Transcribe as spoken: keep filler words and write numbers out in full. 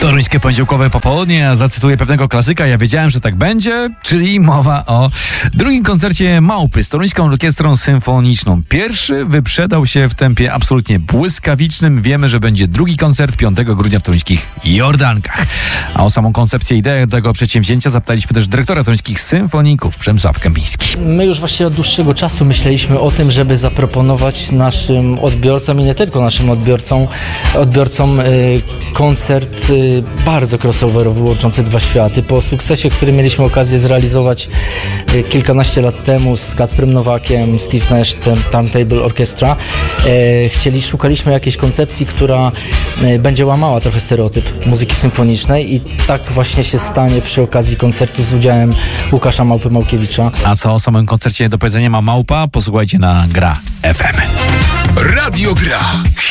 Toruńskie poniedziałkowe popołudnie, a zacytuję pewnego klasyka, ja wiedziałem, że tak będzie, czyli mowa o drugim koncercie Małpy z Toruńską Orkiestrą Symfoniczną. Pierwszy wyprzedał się w tempie absolutnie błyskawicznym. Wiemy, że będzie drugi koncert piątego grudnia w toruńskich Jordankach. A o samą koncepcję i ideę tego przedsięwzięcia zapytaliśmy też dyrektora toruńskich symfoników, Przemysław Kępiński. My już właściwie od dłuższego czasu myśleliśmy o tym, żeby zaproponować naszym odbiorcom i nie tylko naszym odbiorcom, odbiorcom y, koncert y, bardzo crossoverowy, łączący dwa światy. Po sukcesie, który mieliśmy okazję zrealizować y, kilkanaście lat temu z Kacprem Nowakiem, Steve Nash, Turntable Orchestra, y, chcieli, szukaliśmy jakiejś koncepcji, która y, będzie łamała trochę stereotyp muzyki symfonicznej i tak właśnie się stanie przy okazji koncertu z udziałem Łukasza Małpy Małkiewicza. A co o samym koncercie do powiedzenia ma Małpa? Posłuchajcie na Gra F M. Radio Gra.